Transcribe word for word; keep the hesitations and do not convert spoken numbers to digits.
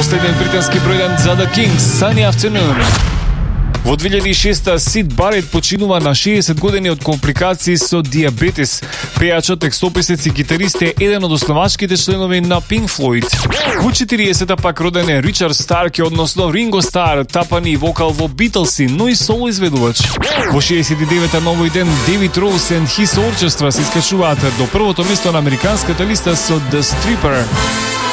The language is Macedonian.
последен британски бројден за The Kings, Sunny Afternoon. Во две илјади и шеста Сид Барет починува на шеесет години од компликации со диабетес. Пејачот, текстописец и гитарист е еден од основачките членови на Pink Floyd. Во четириесета пак роден е Ричард Старк, односно Ринго Стар, тапани вокал во Битлси, но и соло изведувач. Во шеесет и девета на овој ден Девид Роуз and His Orchestra се искачуваат до првото место на американската листа со The Stripper.